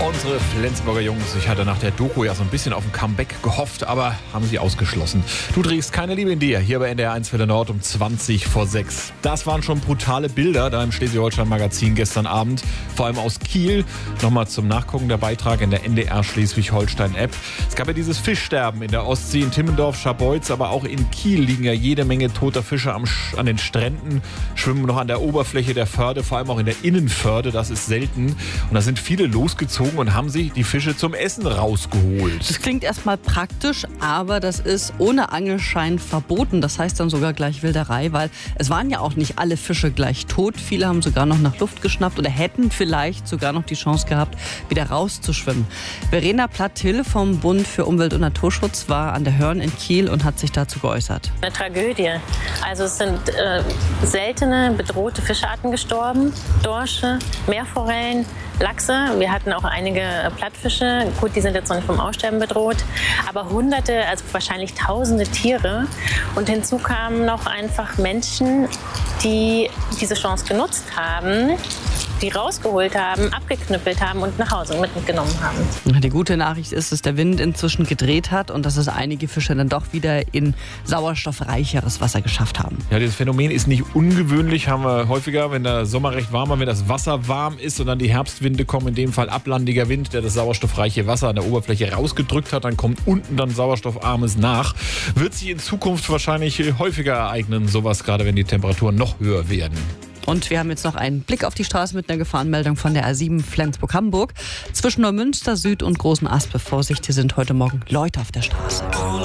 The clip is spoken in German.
Unsere Flensburger Jungs, ich hatte nach der Doku ja so ein bisschen auf ein Comeback gehofft, aber haben sie ausgeschlossen. Du trägst keine Liebe in dir, hier bei NDR 1 für den Nord um 6:20. Das waren schon brutale Bilder da im Schleswig-Holstein-Magazin gestern Abend, vor allem aus Kiel. Nochmal zum Nachgucken der Beitrag in der NDR Schleswig-Holstein-App. Es gab ja dieses Fischsterben in der Ostsee, in Timmendorf, Scharbeutz, aber auch in Kiel liegen ja jede Menge toter Fische an den Stränden, schwimmen noch an der Oberfläche der Förde, vor allem auch in der Innenförde, das ist selten. Und da sind viele losgezogen und haben sich die Fische zum Essen rausgeholt. Das klingt erstmal praktisch, aber das ist ohne Angelschein verboten. Das heißt dann sogar gleich Wilderei, weil es waren ja auch nicht alle Fische gleich tot. Viele haben sogar noch nach Luft geschnappt oder hätten vielleicht sogar noch die Chance gehabt, wieder rauszuschwimmen. Verena Platt-Hill vom Bund für Umwelt und Naturschutz war an der Hörn in Kiel und hat sich dazu geäußert. Eine Tragödie. Also es sind seltene, bedrohte Fischarten gestorben. Dorsche, Meerforellen, Lachse. Wir hatten auch einige Plattfische. Gut, die sind jetzt noch nicht vom Aussterben bedroht. Aber Hunderte, also wahrscheinlich Tausende Tiere. Und hinzu kamen noch einfach Menschen, die diese Chance genutzt haben, die rausgeholt haben, abgeknüppelt haben und nach Hause mitgenommen haben. Die gute Nachricht ist, dass der Wind inzwischen gedreht hat und dass es einige Fische dann doch wieder in sauerstoffreicheres Wasser geschafft haben. Ja, dieses Phänomen ist nicht ungewöhnlich, haben wir häufiger, wenn der Sommer recht warm war, wenn das Wasser warm ist und dann die Herbstwinde kommen, in dem Fall ablandiger Wind, der das sauerstoffreiche Wasser an der Oberfläche rausgedrückt hat, dann kommt unten dann sauerstoffarmes nach. Wird sich in Zukunft wahrscheinlich häufiger ereignen, sowas, gerade wenn die Temperaturen noch höher werden. Und wir haben jetzt noch einen Blick auf die Straße mit einer Gefahrenmeldung von der A7 Flensburg-Hamburg. Zwischen Neumünster Süd und Großen Aspe. Vorsicht, hier sind heute Morgen Leute auf der Straße.